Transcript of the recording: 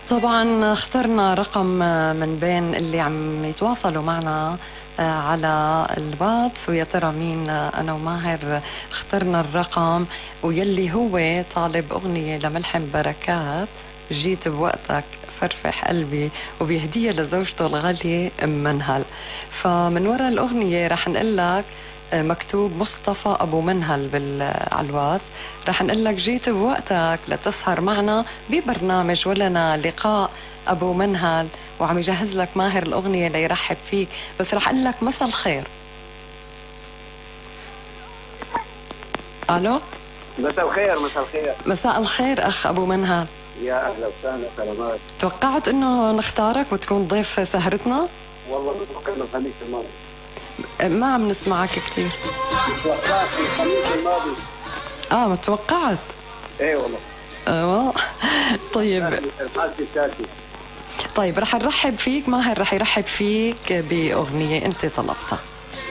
طبعا اخترنا رقم من بين اللي عم يتواصلوا معنا على الواتس، ويا ترى مين؟ أنا وماهر اخترنا الرقم، ويلي هو طالب أغنية لملحم بركات جيت بوقتك فرفح قلبي، وبيهديها لزوجته الغالية أم منهل. فمن وراء الأغنية رح نقول لك مكتوب مصطفى أبو منهل على الواتس. رح نقول لك جيت بوقتك لتسهر معنا ببرنامج ولنا لقاء أبو منهل، وعم يجهز لك ماهر الأغنية ليرحب فيك. بس رح أقول لك مساء الخير. ألو، مساء الخير. مساء الخير. مساء الخير أخ أبو منهل. يا أهلا وسهلا، سلامات. توقعت إنه نختارك وتكون ضيف سهرتنا؟ والله توقعنا الخميس الماضي. ما عم نسمعك كتير. توقعت الخميس الماضي. ما توقعت؟ ايه والله. والله. طيب الحاج التاسي. طيب رح نرحب فيك، ماهر رح يرحب فيك بأغنية أنت طلبتها.